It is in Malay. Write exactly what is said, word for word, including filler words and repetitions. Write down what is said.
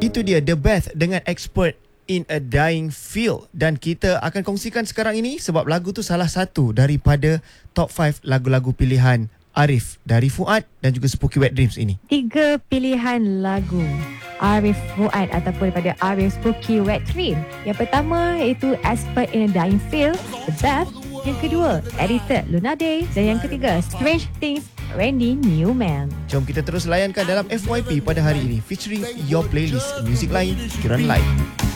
Itu dia The Beth dengan Expert in a Dying Field. Dan kita akan kongsikan sekarang ini sebab lagu tu salah satu daripada top lima lagu-lagu pilihan Arif dari Fuad dan juga Spooky Wet Dreams ini. Tiga pilihan lagu Arif Fuad ataupun daripada Arif Spooky Wet Dream. Yang pertama iaitu Expert in a Dying Field, The Beth. Yang kedua, Edited, Luna Day. Dan yang ketiga, Strange Things, Randy Newman. Jom kita terus layankan dalam F Y P pada hari ini featuring your playlist Music Lain, Fikiran Lain.